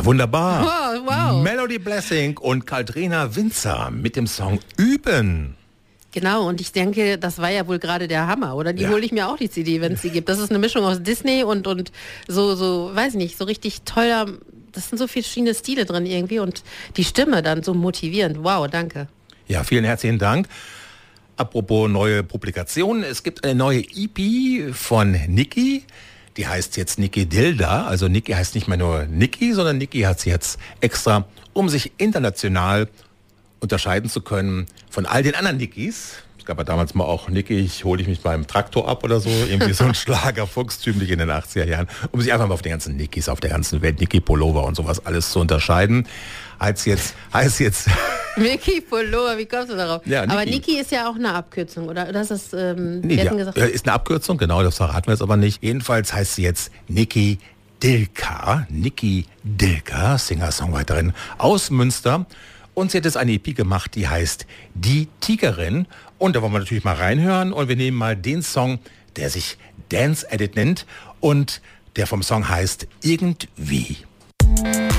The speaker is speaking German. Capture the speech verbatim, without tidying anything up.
Ja, wunderbar. Oh, wow. Melody Blessing und Kaldrina Winzer mit dem Song Üben. Genau, und ich denke, das war ja wohl gerade der Hammer, oder? Die Ja. hole ich mir auch, die C D, wenn es sie gibt. Das ist eine Mischung aus Disney und, und so, so, weiß nicht, so richtig toller, das sind so viele verschiedene Stile drin irgendwie und die Stimme dann so motivierend. Wow, danke. Ja, vielen herzlichen Dank. Apropos neue Publikationen, es gibt eine neue E P von Niki. Die heißt jetzt Niki Dilda. Also Niki heißt nicht mehr nur Niki, sondern Niki hat sie jetzt extra, um sich international unterscheiden zu können von all den anderen Nikis. Es gab ja damals mal auch Niki, ich hole ich mich beim Traktor ab oder so. Irgendwie so ein Schlager, volkstümlich in den achtziger Jahren. Um sich einfach mal auf den ganzen Nikis auf der ganzen Welt, Niki Pullover und sowas alles zu unterscheiden. Heißt jetzt, heißt jetzt... Niki Pullover, wie kommst du darauf? Ja, Niki. Aber Niki ist ja auch eine Abkürzung, oder? Oder ist das, ähm, Nee, wir ja, hatten gesagt, ist eine Abkürzung, genau, das verraten wir jetzt aber nicht. Jedenfalls heißt sie jetzt Niki Dilka. Niki Dilka, Singer-Songwriterin aus Münster. Und sie hat jetzt eine E P gemacht, die heißt Die Tigerin. Und da wollen wir natürlich mal reinhören. Und wir nehmen mal den Song, der sich Dance Edit nennt und der vom Song heißt Irgendwie.